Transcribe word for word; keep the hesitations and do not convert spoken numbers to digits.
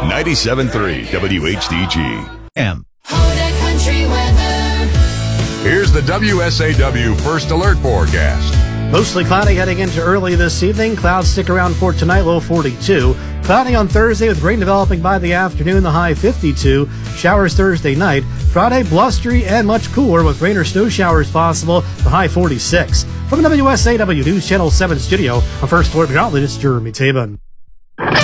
ninety-seven point three W H D G. M. Country weather. Here's the W S A W First Alert forecast. Mostly cloudy heading into early this evening. Clouds stick around for tonight, low forty-two. Cloudy on Thursday with rain developing by the afternoon, the high fifty-two. Showers Thursday night. Friday, blustery and much cooler with rain or snow showers possible, the high forty-six. From the W S A W News Channel seven studio, on First Alert Meteorologist Jeremy Tabin.